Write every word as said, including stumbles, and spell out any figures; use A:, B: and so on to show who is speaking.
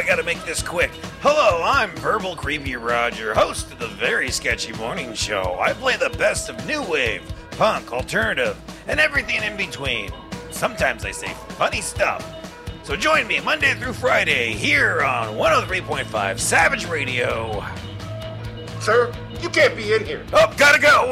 A: gotta make this quick. Hello, I'm Verbal Creepy Roger, host of the Very Sketchy Morning Show. I play the best of new wave, punk, alternative, and everything in between. Sometimes I say funny stuff. So join me Monday through Friday here on one oh three point five Savage Radio.
B: Sir, you can't be in here.
A: Oh, gotta go.